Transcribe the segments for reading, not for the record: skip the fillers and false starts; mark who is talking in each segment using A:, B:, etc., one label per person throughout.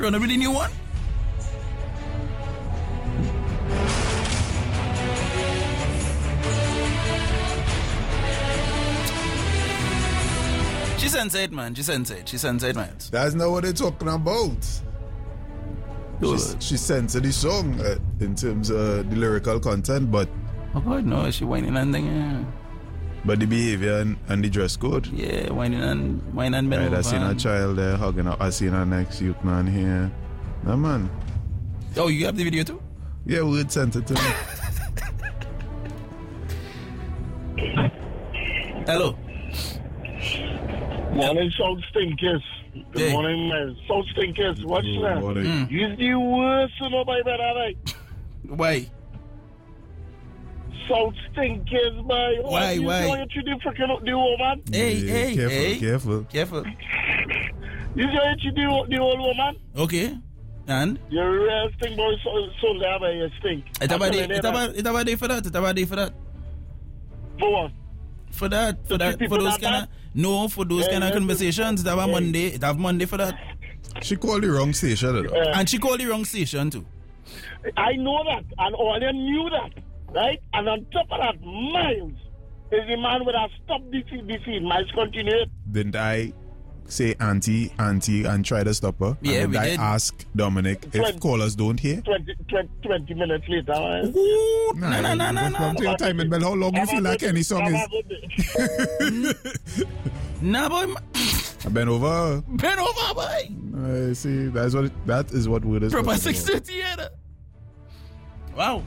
A: Run with the new one? She sends it, man. She sends it, man.
B: That's not what they're talking about. She censored the song in terms of the lyrical content, but...
A: Oh, God, no. She whining and thing, yeah.
B: But the behavior and the dress code?
A: Yeah, whining and bend
B: right,
A: over.
B: I seen a child there hugging up. I seen our next youth man here. No, man.
A: Oh, you have the video too?
B: Yeah, we would send it to me.
A: Hello.
C: Morning, South Stinkers. Good
A: Hey.
C: morning, man. South Stinkers. Watch
B: Good
C: that.
B: morning.
C: He's the worst, you know, by better, right?
A: Why?
C: South Stinkers, boy.
A: Why?
C: You know what you do freaking the woman?
A: Hey,
B: Careful.
A: Careful.
C: You know what you do the old woman?
A: Okay. And?
C: You're real stink boy, so there by your stink.
A: It's about day for that.
C: For what?
A: For that. For
C: people
A: those
C: that
A: kind of... No, for those kind of conversations. It have Monday for that.
B: She called the wrong station, you know.
A: And she called the wrong station too.
C: I know that, and all them knew that, right? And on top of that, Miles is the man with a stop the feed. Miles continued.
B: Didn't I say auntie, and try to stop her?
A: Yeah,
B: and
A: we
B: I
A: did.
B: ask Dominic if callers don't hear?
C: 20 minutes later, right?
A: Ooh, no.
B: Your time in bed, how long you feel like any song is?
A: Nah, boy.
B: I been over.
A: Bend over, boy.
B: I see. That is what word is.
A: Proper
B: talking about.
A: 6:30, yeah. Wow.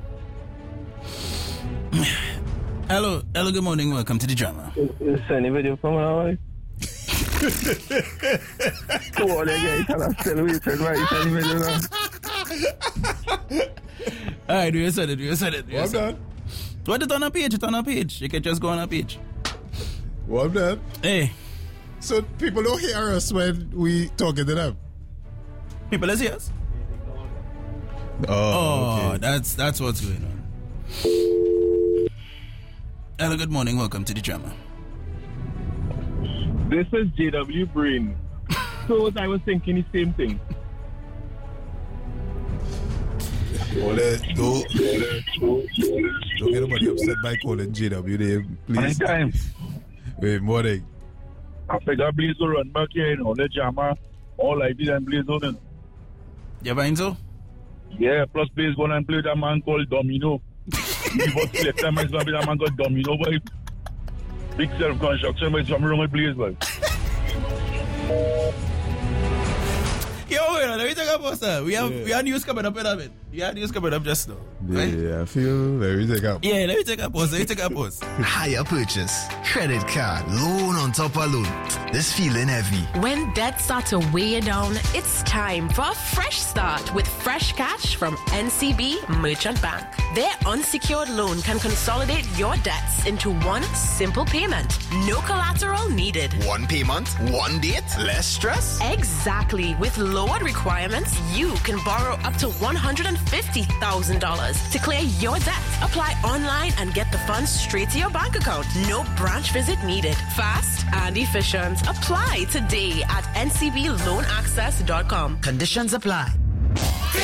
A: Hello, good morning. Welcome to the drama.
C: Is any video coming out, right? Come on, guys. I'm still waiting, right? Send the video now.
A: All right, do you said it.
B: Well done.
A: What is on a page? You can just go on a page.
B: Well done.
A: Hey,
B: So people don't hear us when we talking to them.
A: people, let's hear us.
B: Oh, okay.
A: That's what's going on. Hello, good morning. Welcome to the drama.
C: This is JW Brain. So I was thinking the same thing.
B: Don't get nobody upset by calling JW name, please.
C: Anytime.
B: Wait, morning.
C: I figure Blaze will run back here in the Jama. All I did and Blaze on it.
A: You find so?
C: Yeah, plus Blaze going and play with a man called Domino. Before select time, it's going to be a man called Domino, boy. Big self-construction, but it's something wrong with Blaze, boy.
A: Yo, let me take a pause, sir. We have news coming up in a bit. We have news coming up just now. Right?
B: Yeah, I feel. Let me take up.
A: Yeah, let me take a pause.
D: Higher purchase, credit card, loan on top of loan. This feeling heavy.
E: When debts start to weigh you down, it's time for a fresh start with Fresh Cash from NCB Merchant Bank. Their unsecured loan can consolidate your debts into one simple payment. No collateral needed.
D: One payment, one date, less stress.
E: Exactly. With lowered requirements, you can borrow up to $150,000 to clear your debt. Apply online and get the funds straight to your bank account. No branch visit needed. Fast and efficient. Apply today at ncbloanaccess.com.
D: Conditions apply.